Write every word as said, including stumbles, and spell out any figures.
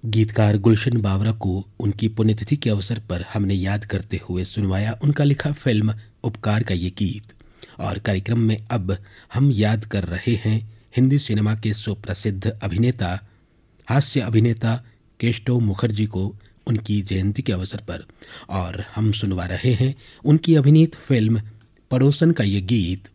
गीतकार गुलशन बावरा को उनकी पुण्यतिथि के अवसर पर हमने याद करते हुए सुनवाया उनका लिखा फिल्म उपकार का ये गीत। और कार्यक्रम में अब हम याद कर रहे हैं हिंदी सिनेमा के सुप्रसिद्ध अभिनेता, हास्य अभिनेता केशव मुखर्जी को उनकी जयंती के अवसर पर। और हम सुनवा रहे हैं उनकी अभिनीत फिल्म पड़ोसन का ये गीत।